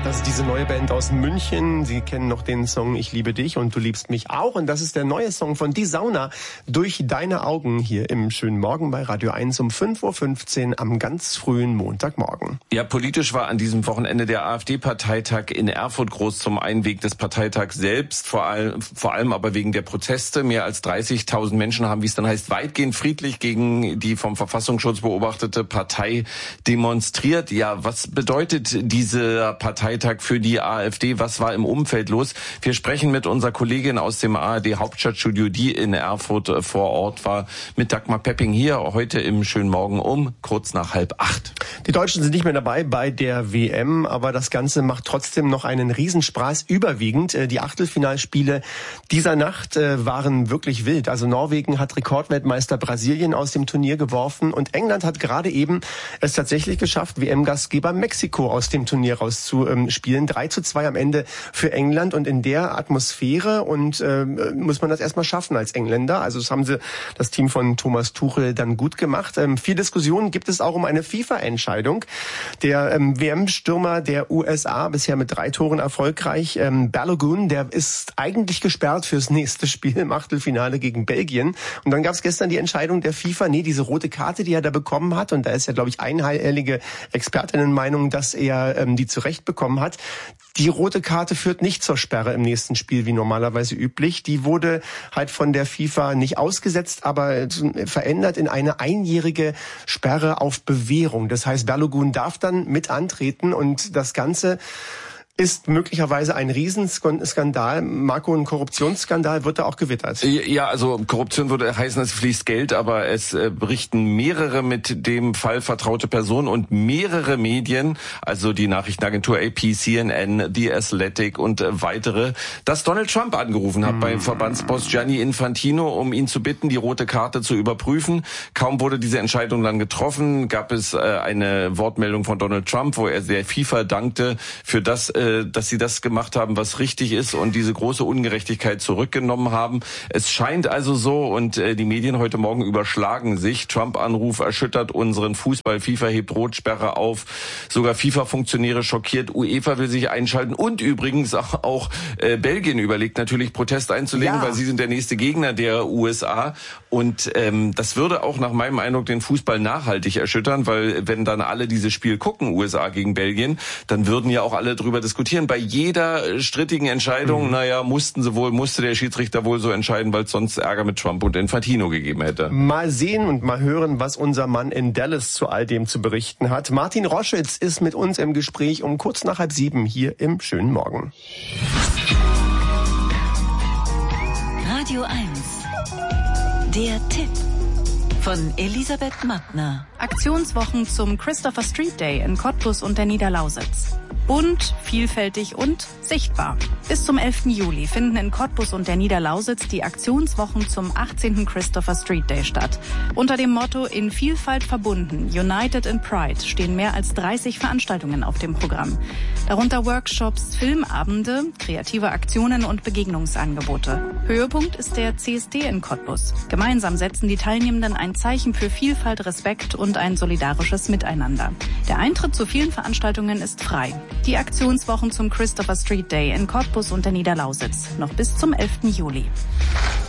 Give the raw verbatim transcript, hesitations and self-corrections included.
Das ist diese neue Band aus München. Sie kennen noch den Song Ich liebe dich und du liebst mich auch. Und das ist der neue Song von Die Sauna, Durch deine Augen, hier im schönen Morgen bei Radio eins um fünf Uhr fünfzehn am ganz frühen Montagmorgen. Ja, politisch war an diesem Wochenende der AfD-Parteitag in Erfurt groß zum Einweg des Parteitags selbst, vor allem, vor allem aber wegen der Proteste. Mehr als dreißigtausend Menschen haben, wie es dann heißt, weitgehend friedlich gegen die vom Verfassungsschutz beobachtete Partei demonstriert. Ja, was bedeutet dieser Parteitag für die AfD? Was war im Umfeld los? Wir sprechen mit unserer Kollegin aus dem A R D-Hauptstadtstudio, die in Erfurt vor Ort war, mit Dagmar Pepping hier heute im schönen Morgen um kurz nach halb acht. Die Deutschen sind nicht mehr dabei bei der W M, aber das Ganze macht trotzdem noch einen Riesenspaß. Überwiegend die Achtelfinalspiele dieser Nacht waren wirklich wild. Also Norwegen hat Rekordweltmeister Brasilien aus dem Turnier geworfen und England hat gerade eben es tatsächlich geschafft, W M-Gastgeber Mexiko aus dem Turnier rauszuspielen. drei zu zwei am Ende für England und in der Atmosphäre und äh, muss man das erstmal schaffen als Engländer. Also das haben sie, das Team von Thomas Tuchel, dann gut gemacht. Ähm, viel Diskussionen gibt es auch um eine FIFA-Entscheidung. Der ähm, W M-Stürmer der U S A, bisher mit drei Toren erfolgreich, ähm, Balogun, der ist eigentlich gesperrt fürs nächste Spiel im Achtelfinale gegen Belgien. Und dann gab es gestern die Entscheidung der FIFA, nee, diese rote Karte, die er da bekommen hat, und da ist ja, glaube ich, einhellige Expertinnenmeinung, dass er ähm, die zurecht bekommen hat. Die rote Karte führt nicht zur Sperre im nächsten Spiel, wie normalerweise üblich. Die wurde halt von der FIFA nicht ausgesetzt, aber verändert in eine einjährige Sperre auf Bewährung. Das heißt, Balogun darf dann mit antreten und das Ganze ist möglicherweise ein Riesenskandal. Marco, ein Korruptionsskandal wird da auch gewittert. Ja, also Korruption würde heißen, es fließt Geld, aber es äh, berichten mehrere mit dem Fall vertraute Personen und mehrere Medien, also die Nachrichtenagentur A P, C N N, The Athletic und äh, weitere, dass Donald Trump angerufen hat mm. beim Verbandsboss Gianni Infantino, um ihn zu bitten, die rote Karte zu überprüfen. Kaum wurde diese Entscheidung dann getroffen, gab es äh, eine Wortmeldung von Donald Trump, wo er der FIFA dankte für das, äh, dass sie das gemacht haben, was richtig ist und diese große Ungerechtigkeit zurückgenommen haben. Es scheint also so, und äh, die Medien heute Morgen überschlagen sich. Trump-Anruf erschüttert unseren Fußball. FIFA hebt Rotsperre auf. Sogar FIFA-Funktionäre schockiert. UEFA will sich einschalten. Und übrigens auch, auch äh, Belgien überlegt natürlich, Protest einzulegen, ja. weil sie sind der nächste Gegner der U S A. Und ähm, das würde auch nach meinem Eindruck den Fußball nachhaltig erschüttern, weil wenn dann alle dieses Spiel gucken, U S A gegen Belgien, dann würden ja auch alle drüber diskutieren. Bei jeder strittigen Entscheidung, mhm. naja, mussten sie wohl, musste der Schiedsrichter wohl so entscheiden, weil es sonst Ärger mit Trump und Infantino gegeben hätte. Mal sehen und mal hören, was unser Mann in Dallas zu all dem zu berichten hat. Martin Roschitz ist mit uns im Gespräch um kurz nach halb sieben hier im schönen Morgen. Radio eins. Der Tipp. Von Elisabeth Mattner. Aktionswochen zum Christopher Street Day in Cottbus und der Niederlausitz. Bunt, vielfältig und sichtbar. Bis zum elften Juli finden in Cottbus und der Niederlausitz die Aktionswochen zum achtzehnten Christopher Street Day statt. Unter dem Motto In Vielfalt verbunden, United in Pride stehen mehr als dreißig Veranstaltungen auf dem Programm. Darunter Workshops, Filmabende, kreative Aktionen und Begegnungsangebote. Höhepunkt ist der C S D in Cottbus. Gemeinsam setzen die Teilnehmenden ein Zeichen für Vielfalt, Respekt und ein solidarisches Miteinander. Der Eintritt zu vielen Veranstaltungen ist frei. Die Aktionswochen zum Christopher Street Day in Cottbus und der Niederlausitz. Noch bis zum elften Juli.